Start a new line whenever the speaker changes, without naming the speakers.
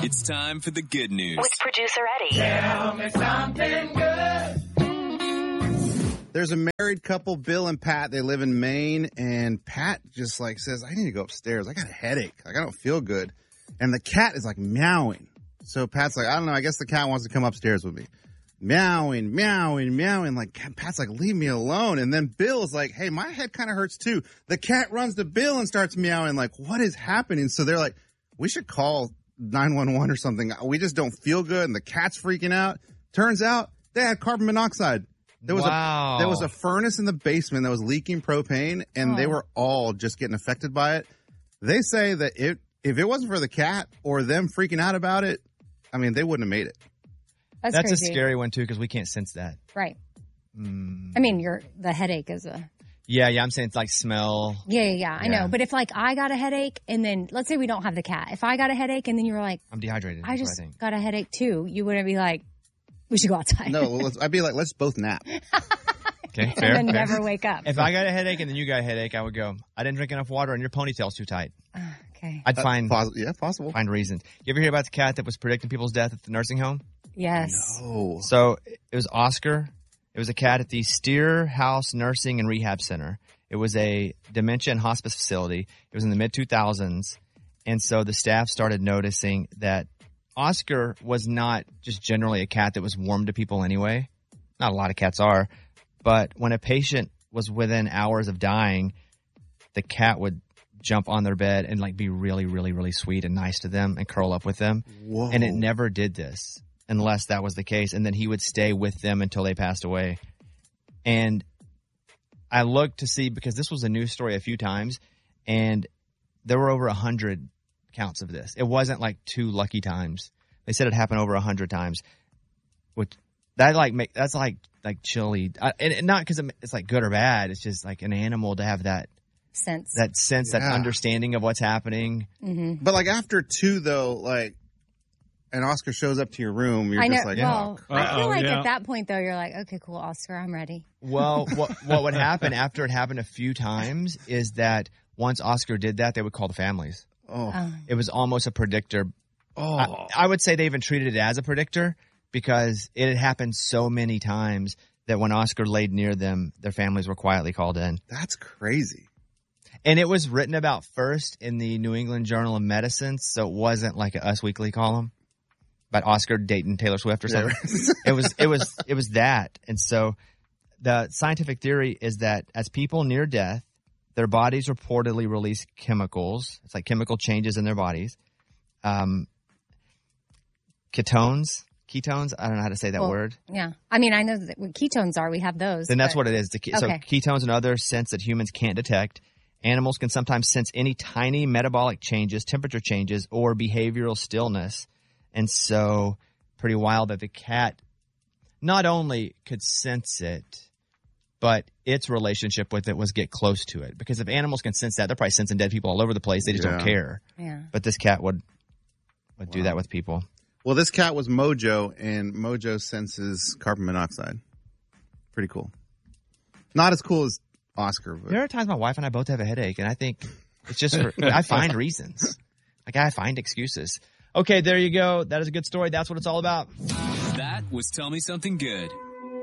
It's time for the good news.
With producer Eddie.
Tell me something good.
There's a married couple, Bill and Pat. They live in Maine, and Pat just says, I need to go upstairs. I got a headache. I don't feel good. And the cat is meowing. So Pat's I don't know. I guess the cat wants to come upstairs with me. Meowing, meowing, meowing. Pat's leave me alone. And then Bill's hey, my head kind of hurts too. The cat runs to Bill and starts meowing what is happening? So they're we should call 911 or something. We just don't feel good. And the cat's freaking out. Turns out they had carbon monoxide. There was a furnace in the basement that was leaking propane, and they were all just getting affected by it. They say that if it wasn't for the cat or them freaking out about it, they wouldn't have made it.
That's
a
crazy.
scary one, too, because we can't sense that.
Right. The headache is a...
Yeah, I'm saying it's smell.
Yeah, I know. But if I got a headache, and then let's say we don't have the cat. If I got a headache, and then you were
I'm dehydrated.
I just got a headache, too. You wouldn't be we should go outside.
No, I'd be let's both nap.
Okay, fair.
And then never wake up.
If I got a headache and then you got a headache, I would go, I didn't drink enough water and your ponytail's too tight.
Okay.
I'd find
possible.
Find reasons. You ever hear about the cat that was predicting people's death at the nursing home?
Yes.
No.
So it was Oscar. It was a cat at the Steer House Nursing and Rehab Center. It was a dementia and hospice facility. It was in the mid-2000s. And so the staff started noticing that Oscar was not just generally a cat that was warm to people anyway. Not a lot of cats are. But when a patient was within hours of dying, the cat would jump on their bed and be really, really, really sweet and nice to them and curl up with them.
Whoa.
And it never did this unless that was the case. And then he would stay with them until they passed away. And I looked to see, because this was a news story a few times, and there were over 100 counts of this. It wasn't 2 lucky times. They said it happened over 100 times. Which that's chilly. And not because it's good or bad. It's just an animal to have that
sense,
that understanding of what's happening.
Mm-hmm.
But after 2 though, and Oscar shows up to your room, you're just
I feel at that point though, you're okay, cool, Oscar, I'm ready.
Well, what would happen after it happened a few times is that once Oscar did that, they would call the families.
Oh.
It was almost a predictor.
Oh.
I would say they even treated it as a predictor because it had happened so many times that when Oscar laid near them, their families were quietly called in.
That's crazy.
And it was written about first in the New England Journal of Medicine, so it wasn't like a Us Weekly column about Oscar dating Taylor Swift or something. It was that. And so the scientific theory is that as people near death, their bodies reportedly release chemicals. It's chemical changes in their bodies. Ketones. I don't know how to say that word.
Yeah. I know that what ketones are. We have those.
Then that's what it is. So
Okay.
ketones and other scents that humans can't detect. Animals can sometimes sense any tiny metabolic changes, temperature changes, or behavioral stillness. And so pretty wild that the cat not only could sense it, but its relationship with it was get close to it. Because if animals can sense that, they're probably sensing dead people all over the place. They just don't care.
Yeah.
But this cat would do that with people.
Well, this cat was Mojo, and Mojo senses carbon monoxide. Pretty cool. Not as cool as Oscar. But.
There are times my wife and I both have a headache, and I think it's just I find reasons. I find excuses. Okay, there you go. That is a good story. That's what it's all about.
That was Tell Me Something Good.